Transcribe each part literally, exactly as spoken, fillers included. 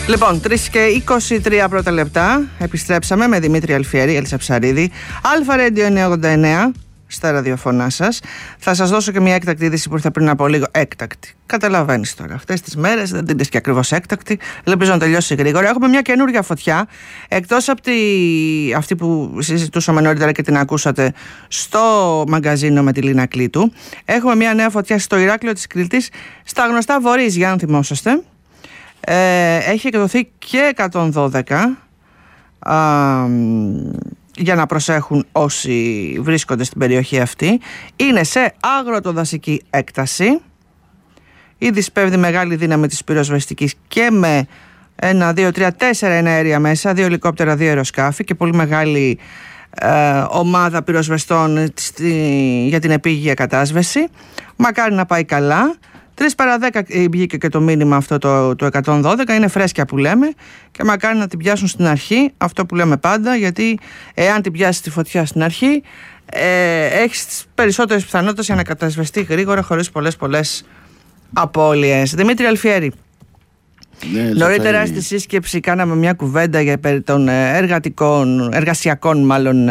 Λοιπόν, τρεις και είκοσι τρία πρώτα λεπτά. Επιστρέψαμε με Δημήτρη Αλφιέρη, Έλισσα Ψαρίδη. Αλφα Radio εννιακόσια ογδόντα εννέα στα ραδιοφωνά σας. Θα σας δώσω και μια έκτακτη είδηση που ήρθε πριν από λίγο. Έκτακτη. Καταλαβαίνεις τώρα. Αυτές τις μέρες δεν την πες και ακριβώς έκτακτη. Ελπίζω να τελειώσει γρήγορα. Έχουμε μια καινούργια φωτιά. Εκτός από τη... αυτή που συζητούσαμε νωρίτερα και την ακούσατε στο μαγκαζίνο με τη Λίνα Κλήτου, έχουμε μια νέα φωτιά στο Ηράκλειο της Κρήτης, στα γνωστά Βορείς, για να θυμόσαστε. Ε, έχει εκδοθεί και εκατόν δώδεκα α, για να προσέχουν όσοι βρίσκονται στην περιοχή αυτή. Είναι σε αγροτοδασική έκταση. Ήδη σπέβδει μεγάλη δύναμη της πυροσβεστικής και με ένα, δύο, τρία, τέσσερα εναέρια μέσα, δύο ελικόπτερα, δύο αεροσκάφη και πολύ μεγάλη ε, ομάδα πυροσβεστών στη, για την επίγεια κατάσβεση. Μακάρι να πάει καλά. Τρεις παρά δέκα βγήκε και το μήνυμα αυτό το, το εκατόν δώδεκα, είναι φρέσκια που λέμε και μακάρι να την πιάσουν στην αρχή, αυτό που λέμε πάντα, γιατί εάν την πιάσει τη φωτιά στην αρχή ε, έχεις τις περισσότερες πιθανότητες για να κατασβεστεί γρήγορα χωρίς πολλές πολλές απώλειες. Δημήτρη Αλφιέρη, ναι, νωρίτερα στη σύσκεψη κάναμε μια κουβέντα για περί των εργατικών, εργασιακών μάλλον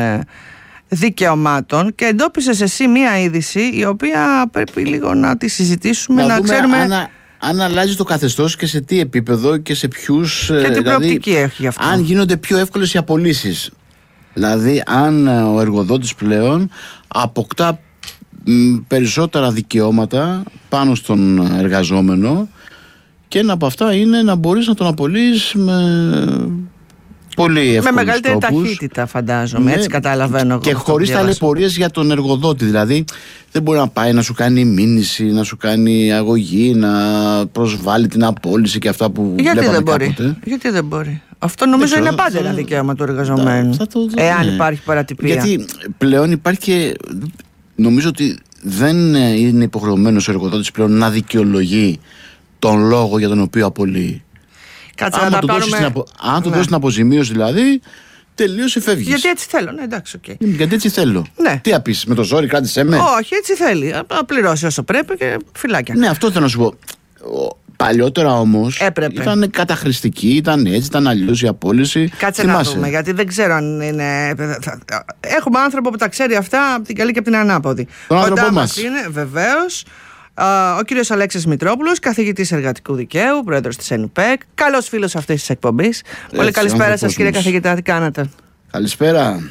δικαιωμάτων και εντόπισες εσύ μία είδηση η οποία πρέπει λίγο να τη συζητήσουμε, να, να ξέρουμε αν, αν αλλάζει το καθεστώς και σε τι επίπεδο και σε ποιους, και τι δηλαδή, προοπτική έχει αυτό. Αν γίνονται πιο εύκολες οι απολύσεις, δηλαδή αν ο εργοδότης πλέον αποκτά μ, περισσότερα δικαιώματα πάνω στον εργαζόμενο και ένα από αυτά είναι να μπορείς να τον απολύεις με πολύ με μεγαλύτερη τρόπους. Ταχύτητα, φαντάζομαι, ναι, έτσι καταλαβαίνω. Και χωρίς ταλαιπωρίες για τον εργοδότη. Δηλαδή δεν μπορεί να πάει να σου κάνει μήνυση, να σου κάνει αγωγή, να προσβάλλει την απόλυση και αυτά που Γιατί βλέπαμε δεν μπορεί. κάποτε. Γιατί δεν μπορεί. Αυτό νομίζω είναι πάντα ένα δικαίωμα του εργαζομένου. Θα, θα το δω, εάν ναι. υπάρχει παρατυπία. Γιατί πλέον υπάρχει και. Νομίζω ότι δεν είναι υποχρεωμένος ο εργοδότης πλέον να δικαιολογεί τον λόγο για τον οποίο απολύει. Κάτσε αν να το τα πάρουμε... απο... Αν του ναι. δώσει την αποζημίωση δηλαδή, τελείωσε, φεύγεις. Γιατί έτσι θέλω, ναι, εντάξει, οκ. Okay. Γιατί έτσι θέλω. Ναι. Τι απίσεις, με το ζόρι, κράτησέ με. Όχι, έτσι θέλει. Να πληρώσει όσο πρέπει και φυλάκια. Ναι, αυτό θέλω να σου πω. Παλιότερα όμως ήταν καταχρηστική, ήταν έτσι, ήταν αλλιώς η απόλυση. Κάτσε Θυμάσαι. να δούμε, γιατί δεν ξέρω αν είναι. Έχουμε άνθρωπο που τα ξέρει αυτά από την καλή και από την ανάποδη. Τον άνθρωπό μας είναι βεβαίως ο κύριος Αλέξης Μητρόπουλος, καθηγητής εργατικού δικαίου, πρόεδρος της ΕΝΙΠΕΚ, καλός φίλος αυτής της εκπομπής. Πολύ καλησπέρα σας, κύριε καθηγητά, τι κάνετε? Καλησπέρα.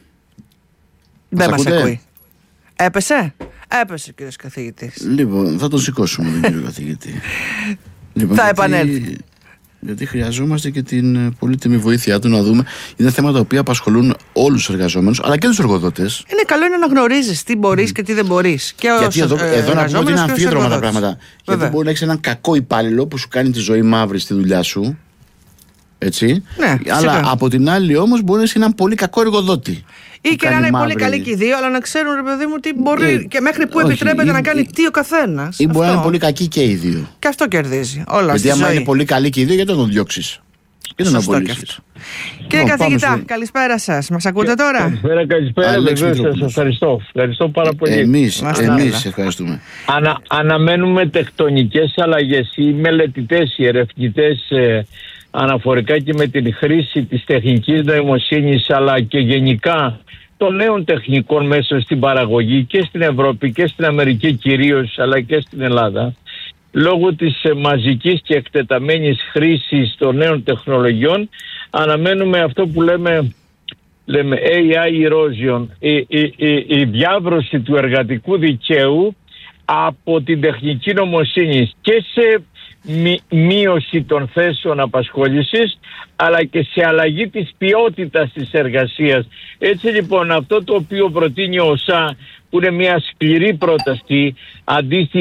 Δεν μας ακούει. Έπεσε. Έπεσε ο κύριος καθηγητής. Λοιπόν, θα τον σηκώσουμε τον κύριο καθηγητή. Λοιπόν, θα γιατί, επανέλθει. Γιατί χρειαζόμαστε και την πολύτιμη βοήθειά του να δούμε. Είναι θέματα τα οποία απασχολούν όλους τους εργαζόμενους αλλά και τους εργοδότες. Είναι καλό είναι να γνωρίζεις τι μπορείς mm. και τι δεν μπορείς. Και γιατί εδώ, ε, εδώ να πούμε ότι είναι αμφίδρομα τα πράγματα. Βέβαια. Γιατί μπορεί να έχεις έναν κακό υπάλληλο που σου κάνει τη ζωή μαύρη στη δουλειά σου. Έτσι. Ναι, αλλά φυσικά. Από την άλλη όμως μπορεί να είσαι έναν πολύ κακό εργοδότη. Ή και να είναι μαύρη. Πολύ καλή και οι δύο, αλλά να ξέρουν, ρε παιδί μου, τι μπορεί ε, και μέχρι που όχι, επιτρέπεται ή, να κάνει ή, τι ο καθένας. Ή αυτό. Μπορεί να είναι πολύ κακοί και οι δύο. Και αυτό κερδίζει. Όλα γιατί άμα είναι πολύ καλοί και οι δύο, γιατί να τον διώξεις. Και να τον απολύσεις. Κύριε oh, καθηγητά, καλησπέρα σας. Μας ακούτε τώρα? Καλησπέρα, καλησπέρα. Βεβαίως, σας ευχαριστώ. Ευχαριστώ πάρα πολύ. Εμείς, εμείς ευχαριστούμε. Ανα, αναμένουμε τεκτονικές αλλαγές. Οι μελετητές, οι ερευνητές, ε, αναφορικά και με την χρήση της τεχνικής νοημοσύνης αλλά και γενικά των νέων τεχνικών μέσα στην παραγωγή και στην Ευρώπη και στην Αμερική κυρίως αλλά και στην Ελλάδα, λόγω της μαζικής και εκτεταμένης χρήσης των νέων τεχνολογιών αναμένουμε αυτό που λέμε, λέμε έι άι erosion, η, η, η, η διάβρωση του εργατικού δικαίου από την τεχνική νοημοσύνη και σε μείωση των θέσεων απασχόλησης αλλά και σε αλλαγή της ποιότητας της εργασίας. Έτσι λοιπόν αυτό το οποίο προτείνει ο ΩΣΑ, που είναι μια σκληρή πρόταση αντίστοιχη